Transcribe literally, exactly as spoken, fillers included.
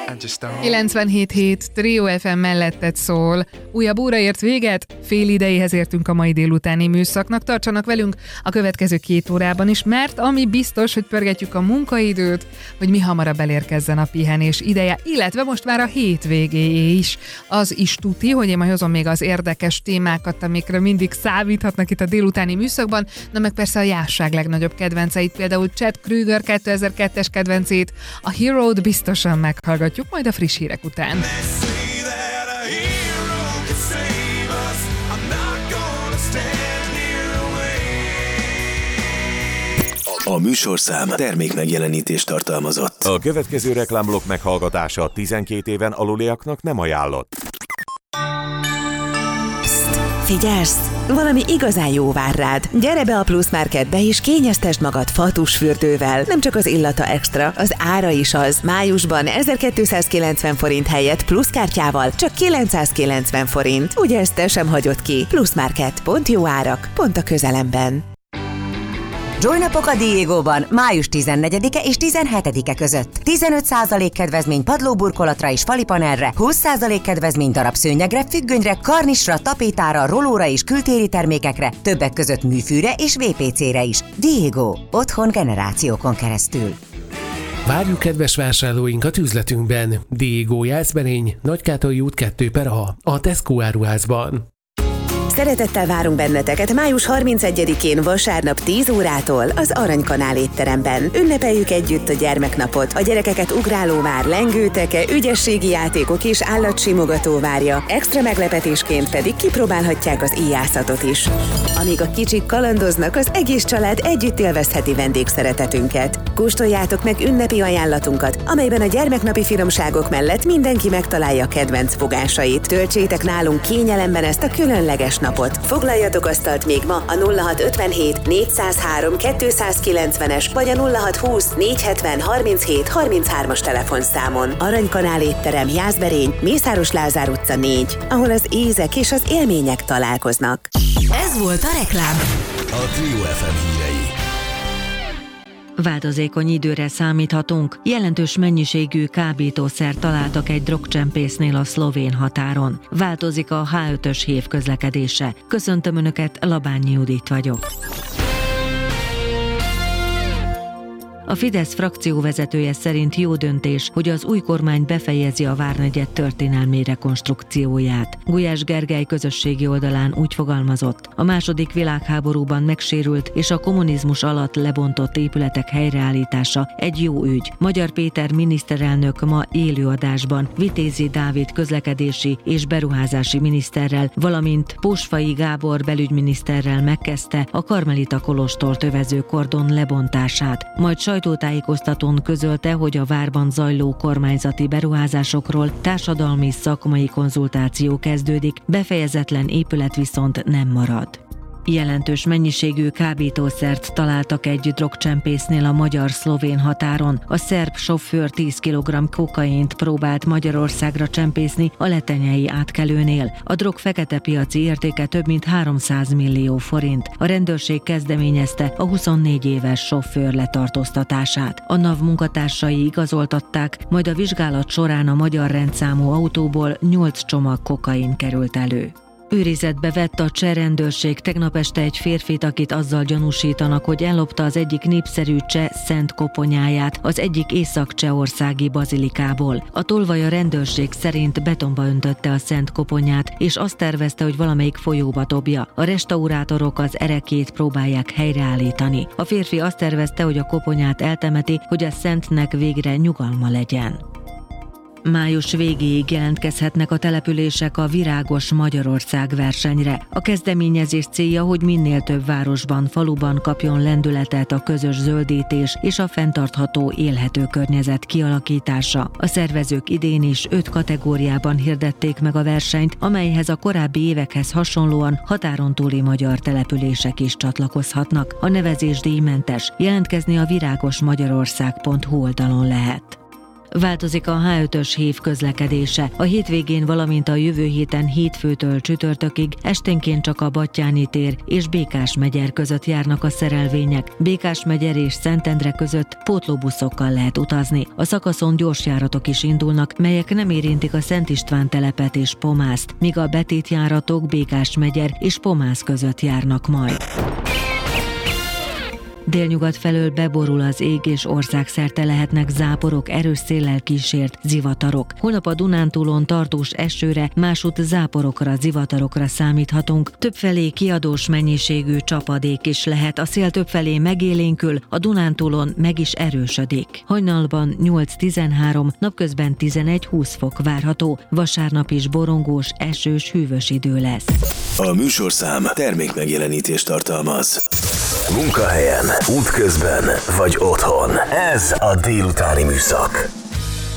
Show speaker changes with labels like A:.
A: kilencvenhét hét Trio ef em melletted szól. Újabb óra ért véget, fél idejéhez értünk a mai délutáni műszaknak. Tartsanak velünk a következő két órában is, mert ami biztos, hogy pörgetjük a munkaidőt, hogy mi hamarabb elérkezzen a pihenés ideje, illetve most már a hétvégéjé is. Az is tuti, hogy én majd hozom még az érdekes témákat, amikre mindig számíthatnak itt a délutáni műszakban, na meg persze a jásság legnagyobb kedvenceit, például Chad Kroeger kétezer-kettes kedvencét, a Hero-t biztosan meghallgatjuk majd a friss hírek után.
B: A műsorszám termékmegjelenítést tartalmazott.
C: A következő reklámblokk meghallgatása tizenkét éven aluliaknak nem ajánlott.
D: Psst, figyelsz! Valami igazán jó vár rád. Gyere be a Plus Marketbe és kényeztesd magad fatusfürdővel. Nem csak az illata extra, az ára is az. Májusban ezerkétszázkilencven forint helyett Plus kártyával csak kilencszázkilencven forint. Ugye ezt te sem hagyod ki? Plus Market. Pont jó árak, pont a közelemben.
E: Joy-napok a Diegóban május tizennegyedike és tizenhetedike között. tizenöt százalék kedvezmény padlóburkolatra és falipanelre, húsz százalék kedvezmény darabszőnyegre, függönyre, karnisra, tapétára, rolóra és kültéri termékekre, többek között műfűre és vé pé cére is. Diego. Otthon generációkon keresztül.
F: Várjuk kedves vásárlóinkat üzletünkben. Diego Jászberény, Nagykátai út kettő per A, a Tesco áruházban.
D: Szeretettel várunk benneteket május harmincegyedikén vasárnap tíz órától az Aranykanál étteremben. Ünnepeljük együtt a gyermeknapot. A gyerekeket ugrálóvár, lengőteke, ügyességi játékok és állatsimogató várja. Extra meglepetésként pedig kipróbálhatják az íjászatot is. Amíg a kicsik kalandoznak, az egész család együtt élvezheti vendégszeretetünket. Kóstoljátok meg ünnepi ajánlatunkat, amelyben a gyermeknapi finomságok mellett mindenki megtalálja kedvenc fogásait. Töltsétek nálunk kényelemben ezt a különleges napot. Foglaljatok asztalt még ma a nulla hat ötvenhét négyszázhárom kétszázkilencvenes vagy a nulla hat húsz négyszázhetven harminchét harminchárom-as telefonszámon. Aranykanál étterem, Jászberény, Mészáros Lázár utca négy, ahol az ízek és az élmények találkoznak.
E: Ez volt a reklám.
B: A Trio ef em hírei.
G: Változékony időre számíthatunk. Jelentős mennyiségű kábítószer találtak egy drogcsempésznél a szlovén határon. Változik a há ötös hév közlekedése. Köszöntöm Önöket, Labányi Judit vagyok. A Fidesz frakcióvezetője szerint jó döntés, hogy az új kormány befejezi a Várnegyed történelmi rekonstrukcióját. Gulyás Gergely közösségi oldalán úgy fogalmazott: a második világháborúban megsérült és a kommunizmus alatt lebontott épületek helyreállítása egy jó ügy. Magyar Péter miniszterelnök ma élőadásban Vitézi Dávid közlekedési és beruházási miniszterrel, valamint Pósfai Gábor belügyminiszterrel megkezdte a Karmelita kolostort övező kordon lebontását. Majd sajtótájékoztatón közölte, hogy a várban zajló kormányzati beruházásokról társadalmi szakmai konzultáció kezdődik, befejezetlen épület viszont nem marad. Jelentős mennyiségű kábítószert találtak egy drogcsempésznél a magyar-szlovén határon. A szerb sofőr tíz kilogramm kokaint próbált Magyarországra csempészni a letenyei átkelőnél. A drog fekete piaci értéke több mint háromszáz millió forint. A rendőrség kezdeményezte a huszonnégy éves sofőr letartóztatását. A NAV munkatársai igazoltatták, majd a vizsgálat során a magyar rendszámú autóból nyolc csomag kokain került elő. Őrizetbe vett a cseh rendőrség tegnap este egy férfit, akit azzal gyanúsítanak, hogy ellopta az egyik népszerű cseh szent koponyáját az egyik észak-csehországi bazilikából. A tolvaj a rendőrség szerint betonba öntötte a szent koponyát, és azt tervezte, hogy valamelyik folyóba dobja. A restaurátorok az erekét próbálják helyreállítani. A férfi azt tervezte, hogy a koponyát eltemeti, hogy a szentnek végre nyugalma legyen. Május végéig jelentkezhetnek a települések a Virágos Magyarország versenyre. A kezdeményezés célja, hogy minél több városban, faluban kapjon lendületet a közös zöldítés és a fenntartható élhető környezet kialakítása. A szervezők idén is öt kategóriában hirdették meg a versenyt, amelyhez a korábbi évekhez hasonlóan határon túli magyar települések is csatlakozhatnak. A nevezés díjmentes, jelentkezni a virágosmagyarország pont hu oldalon lehet. Változik a há ötös hév közlekedése. A hétvégén, valamint a jövő héten hétfőtől csütörtökig esténként csak a Batthyáni tér és Békásmegyer között járnak a szerelvények. Békásmegyer és Szentendre között pótlóbuszokkal lehet utazni. A szakaszon gyorsjáratok is indulnak, melyek nem érintik a Szent István telepet és Pomászt, míg a betétjáratok Békásmegyer és Pomász között járnak majd. Délnyugat felől beborul az ég, és országszerte lehetnek záporok, erős széllel kísért zivatarok. Holnap a Dunántúlon tartós esőre, másút záporokra, zivatarokra számíthatunk. Többfelé kiadós mennyiségű csapadék is lehet, a szél többfelé megélénkül, a Dunántúlon meg is erősödik. Hajnalban nyolc-tizenhárom, napközben tizenegy-húsz fok várható, vasárnap is borongós, esős, hűvös idő lesz.
B: A műsorszám termékmegjelenítést tartalmaz. Munkahelyen, útközben vagy otthon. Ez a délutáni műszak.